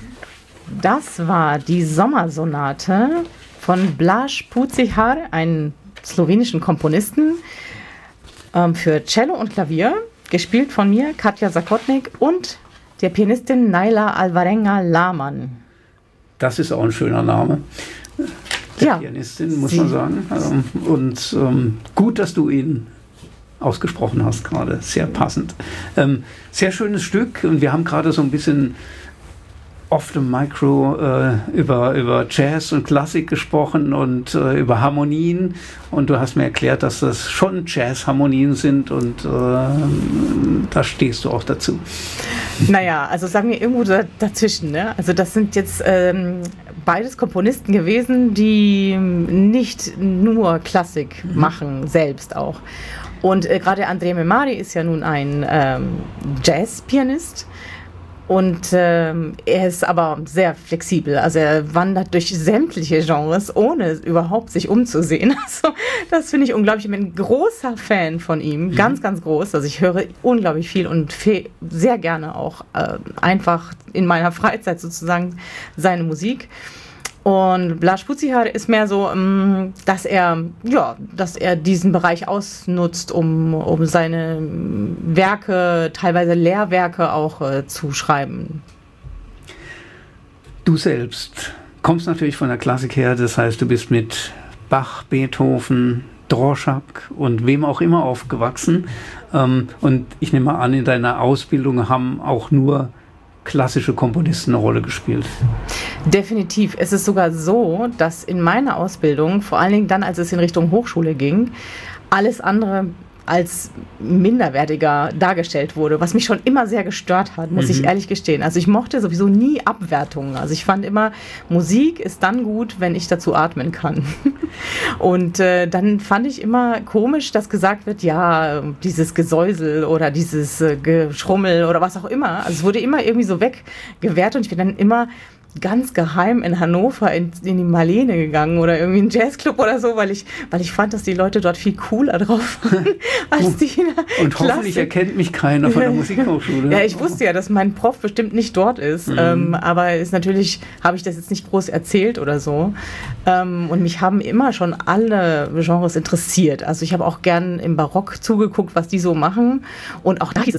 Das war die Sommersonate von Blaž Pucihar, einem slowenischen Komponisten, für Cello und Klavier, gespielt von mir, Katja Zakotnik, und der Pianistin Naila Alvarenga-Laman. Das ist auch ein schöner Name. Der Pianistin, muss man sagen. Und gut, dass du ihn ausgesprochen hast gerade. Sehr passend. Sehr schönes Stück. Und wir haben gerade so ein bisschen off the micro über Jazz und Klassik gesprochen und über Harmonien. Und du hast mir erklärt, dass das schon Jazz-Harmonien sind. Und da stehst du auch dazu. Naja, also sagen wir irgendwo dazwischen. Ne? Also das sind jetzt beides Komponisten gewesen, die nicht nur Klassik machen, selbst auch. Und gerade Andrea Memari ist ja nun ein Jazz-Pianist. Und er ist aber sehr flexibel. Also er wandert durch sämtliche Genres, ohne überhaupt sich umzusehen. Also das finde ich unglaublich. Ich bin ein großer Fan von ihm. Ganz, ganz groß. Also ich höre unglaublich viel und sehr gerne auch einfach in meiner Freizeit sozusagen seine Musik. Und Blaž Pucihar ist mehr so, dass er diesen Bereich ausnutzt, um seine Werke, teilweise Lehrwerke auch zu schreiben. Du selbst kommst natürlich von der Klassik her, das heißt, du bist mit Bach, Beethoven, Dvořák und wem auch immer aufgewachsen. Und ich nehme mal an, in deiner Ausbildung haben auch nur klassische Komponisten eine Rolle gespielt. Definitiv. Es ist sogar so, dass in meiner Ausbildung, vor allen Dingen dann, als es in Richtung Hochschule ging, alles andere als minderwertiger dargestellt wurde, was mich schon immer sehr gestört hat, muss ich ehrlich gestehen. Also ich mochte sowieso nie Abwertungen. Also ich fand immer, Musik ist dann gut, wenn ich dazu atmen kann. Und dann fand ich immer komisch, dass gesagt wird, ja, dieses Gesäusel oder dieses Geschrummel oder was auch immer. Also es wurde immer irgendwie so weggewertet und ich bin dann immer ganz geheim in Hannover in die Marlene gegangen oder irgendwie in einen Jazzclub oder so, weil ich fand, dass die Leute dort viel cooler drauf waren als die in der Und hoffentlich erkennt mich keiner von der Musikhochschule. Ja, ich wusste ja, dass mein Prof bestimmt nicht dort ist, aber ist natürlich, habe ich das jetzt nicht groß erzählt oder so. Und mich haben immer schon alle Genres interessiert. Also ich habe auch gern im Barock zugeguckt, was die so machen. Und auch da hieß es